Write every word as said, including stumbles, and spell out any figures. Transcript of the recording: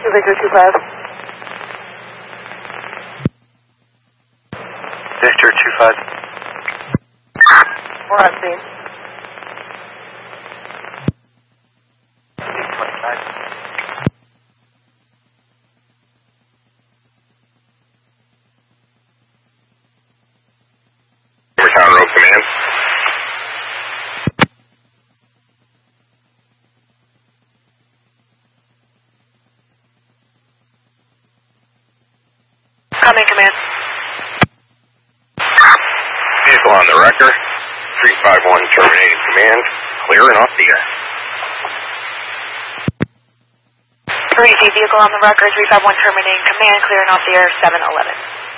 Victor two five. Victor two five. We're on scene. twenty-five. Town Road Command. Coming, command. Vehicle on the wrecker. three five one terminating command. Clearing off the air. three D vehicle on the record, three five one terminating command, clearing off the air, seven eleven.